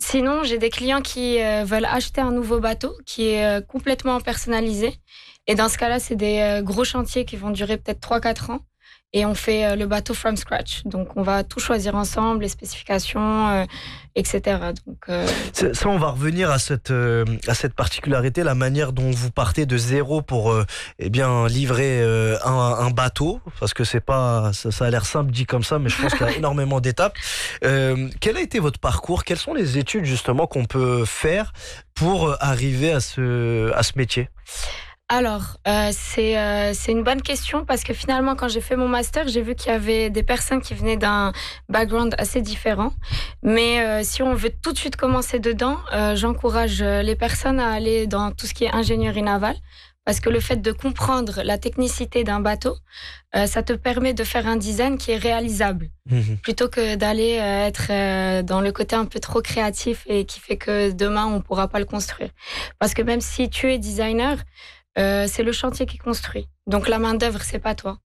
Sinon, j'ai des clients qui veulent acheter un nouveau bateau qui est complètement personnalisé. Et dans ce cas-là, c'est des gros chantiers qui vont durer peut-être 3-4 ans. Et on fait le bateau from scratch. Donc, on va tout choisir ensemble, les spécifications, etc. Donc, Ça, on va revenir à cette particularité, la manière dont vous partez de zéro pour livrer un bateau, parce que c'est pas, ça a l'air simple dit comme ça, mais je pense qu'il y a énormément d'étapes. Quel a été votre parcours? Quelles sont les études justement qu'on peut faire pour arriver à ce métier? Alors, c'est une bonne question parce que finalement, quand j'ai fait mon master, j'ai vu qu'il y avait des personnes qui venaient d'un background assez différent. Mais si on veut tout de suite commencer dedans, j'encourage les personnes à aller dans tout ce qui est ingénierie navale. Parce que le fait de comprendre la technicité d'un bateau, ça te permet de faire un design qui est réalisable. Plutôt que d'aller être dans le côté un peu trop créatif et qui fait que demain, on ne pourra pas le construire. Parce que même si tu es designer, c'est le chantier qui construit. Donc la main-d'œuvre, c'est pas toi.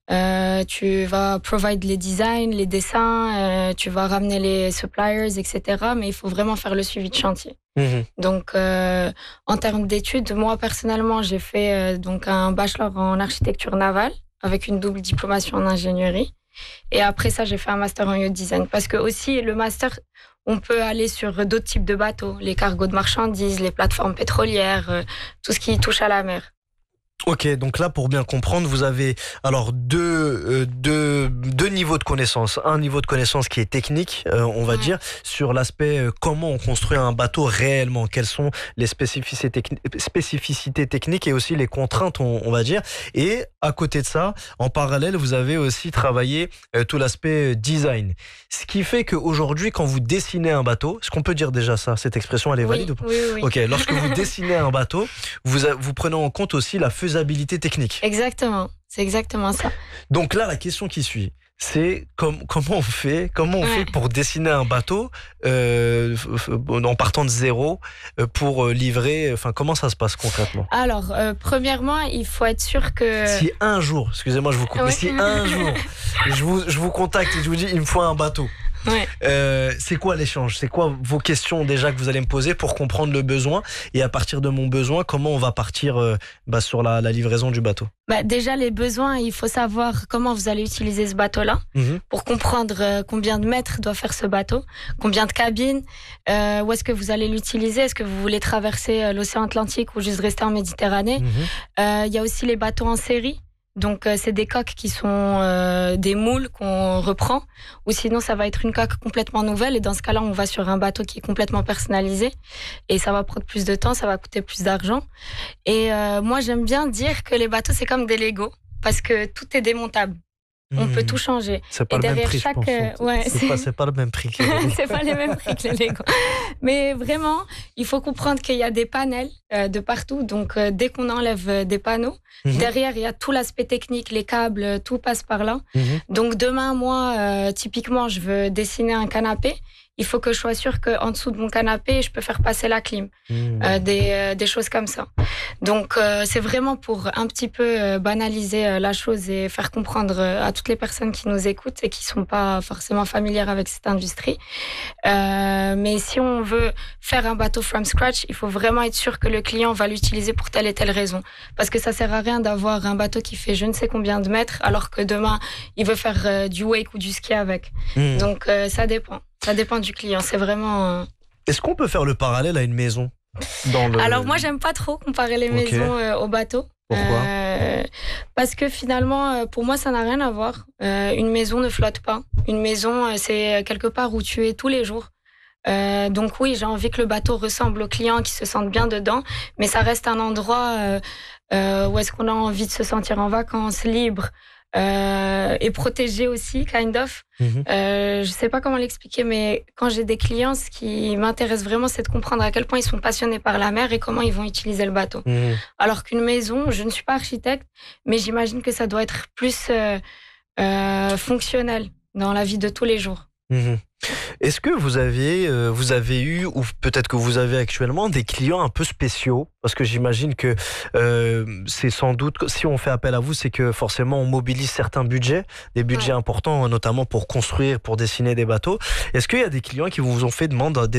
Tu vas provide les designs, les dessins, tu vas ramener les suppliers, etc. Mais il faut vraiment faire le suivi de chantier. Donc, en termes d'études, moi personnellement, j'ai fait donc un bachelor en architecture navale avec une double diplomation en ingénierie. Et après ça, j'ai fait un master en yacht design. Parce que aussi, le master, on peut aller sur d'autres types de bateaux, les cargos de marchandises, les plateformes pétrolières, tout ce qui touche à la mer. Ok, donc là, pour bien comprendre, vous avez alors deux niveaux de connaissances. Un niveau de connaissance qui est technique, on va dire, sur l'aspect comment on construit un bateau réellement, quelles sont les spécificités techniques et aussi les contraintes, on va dire. Et à côté de ça, en parallèle, vous avez aussi travaillé tout l'aspect design. Ce qui fait qu'aujourd'hui, quand vous dessinez un bateau, est-ce qu'on peut dire déjà ça, cette expression, elle est valide ou pas? Oui. Ok, lorsque vous dessinez un bateau, vous prenez en compte aussi la faisabilité technique. Exactement, c'est exactement ça. Donc là, la question qui suit, c'est comment on fait pour dessiner un bateau en partant de zéro pour livrer, enfin comment ça se passe concrètement? Alors, premièrement, il faut être sûr que... Si un jour, excusez-moi je vous coupe, mais si un jour je vous contacte et je vous dis il me faut un bateau, c'est quoi l'échange? C'est quoi vos questions déjà que vous allez me poser pour comprendre le besoin et à partir de mon besoin, comment on va partir sur la livraison du bateau? Déjà, les besoins, il faut savoir comment vous allez utiliser ce bateau-là pour comprendre combien de mètres doit faire ce bateau, combien de cabines, où est-ce que vous allez l'utiliser, est-ce que vous voulez traverser l'océan Atlantique ou juste rester en Méditerranée. Il y a aussi les bateaux en série. Donc, c'est des coques qui sont des moules qu'on reprend, ou sinon ça va être une coque complètement nouvelle. Et dans ce cas-là, on va sur un bateau qui est complètement personnalisé et ça va prendre plus de temps, ça va coûter plus d'argent. Et moi, j'aime bien dire que les bateaux, c'est comme des Legos parce que tout est démontable. On peut tout changer. C'est pas et le même derrière prix, chaque, je pense. C'est pas le même prix que les Legos. C'est pas les mêmes prix que les Legos. Mais vraiment, il faut comprendre qu'il y a des panels de partout. Donc, dès qu'on enlève des panneaux, derrière, il y a tout l'aspect technique, les câbles, tout passe par là. Donc, demain, moi, typiquement, je veux dessiner un canapé. Il faut que je sois sûre qu'en dessous de mon canapé, je peux faire passer la clim. Des choses comme ça. Donc, c'est vraiment pour un petit peu banaliser la chose et faire comprendre à toutes les personnes qui nous écoutent et qui ne sont pas forcément familières avec cette industrie. Mais si on veut faire un bateau from scratch, il faut vraiment être sûr que le client va l'utiliser pour telle et telle raison. Parce que ça ne sert à rien d'avoir un bateau qui fait je ne sais combien de mètres alors que demain, il veut faire du wake ou du ski avec. Donc, ça dépend. Ça dépend du client, c'est vraiment... Est-ce qu'on peut faire le parallèle à une maison Alors moi, j'aime pas trop comparer les maisons au bateau. Pourquoi? Parce que finalement, pour moi, ça n'a rien à voir. Une maison ne flotte pas. Une maison, c'est quelque part où tu es tous les jours. Donc oui, j'ai envie que le bateau ressemble aux clients, qui se sentent bien dedans, mais ça reste un endroit où est-ce qu'on a envie de se sentir en vacances, libre, et protégé aussi, kind of. Je sais pas comment l'expliquer, mais quand j'ai des clients, ce qui m'intéresse vraiment, c'est de comprendre à quel point ils sont passionnés par la mer et comment ils vont utiliser le bateau. Alors qu'une maison, je ne suis pas architecte, mais j'imagine que ça doit être plus fonctionnel dans la vie de tous les jours. Est-ce que vous avez eu, ou peut-être que vous avez actuellement, des clients un peu spéciaux? Parce que j'imagine que c'est sans doute, si on fait appel à vous, c'est que forcément on mobilise certains budgets, des budgets importants, notamment pour construire, pour dessiner des bateaux. Est-ce qu'il y a des clients qui vous ont fait demande